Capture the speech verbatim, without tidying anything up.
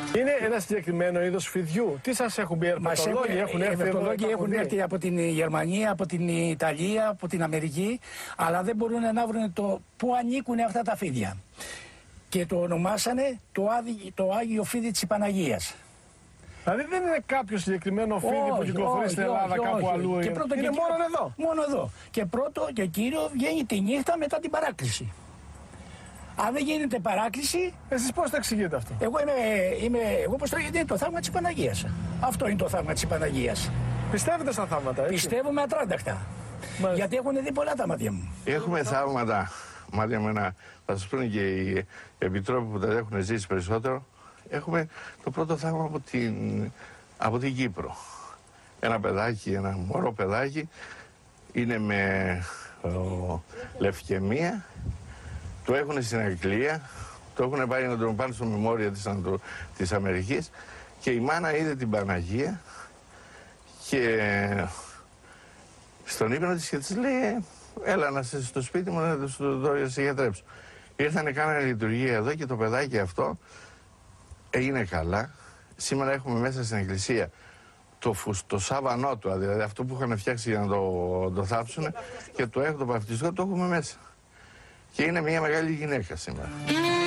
Είναι ένα συγκεκριμένο είδος φιδιού. Τι σας έχουν πει οι ερπετολόγοι, έχουν έρθει εδώ? Οι έχουν έρθει από την Γερμανία, από την Ιταλία, από την Αμερική, αλλά δεν μπορούν να βρουν το πού ανήκουν αυτά τα φίδια. Και το ονομάσανε το, άδει, το Άγιο Φίδι της Παναγίας. Δηλαδή δεν είναι κάποιο συγκεκριμένο φίδι που κυκλοφορεί όχι, στην Ελλάδα όχι, κάπου όχι. αλλού. Και πρώτο είναι και μόνο κύριο, εδώ. Μόνο εδώ. Και πρώτο και κύριο βγαίνει τη νύχτα μετά την παράκληση. Αν δεν γίνεται παράκληση. Εσείς πώς το εξηγείτε αυτό? Εγώ είμαι, είμαι εγώ πώς το είναι το θαύμα της Παναγίας. Αυτό είναι το θαύμα της Παναγίας. Πιστεύετε στα θαύματα, έτσι? Πιστεύουμε ατράνταχτα. Μάλιστα. Γιατί έχουν δει πολλά τα μάτια μου. Έχουμε θαύματα, μάτια μου, να θα σας πούνε και οι επιτρόποι που τα έχουν ζήσει περισσότερο. Έχουμε το πρώτο θαύμα από την, από την Κύπρο. Ένα παιδάκι, ένα μωρό παιδάκι, είναι με ο, λευκαιμία, το έχουν στην Αγγλία, το έχουν πάει να τον πάνε στο μεμόρια της, της Αμερικής και η μάνα είδε την Παναγία και στον ύπνο της και της λέει έλα να είσαι στο σπίτι μου να το σε γιατρέψω. Ήρθανε, κάνανε λειτουργία εδώ και το παιδάκι αυτό έγινε καλά. Σήμερα έχουμε μέσα στην εκκλησία το, το σάβανό του, δηλαδή αυτό που είχαν φτιάξει για να το, το θάψουν και το έχω το βαφτιστικό, το έχουμε μέσα. Και είναι μια μεγάλη γυναίκα σήμερα.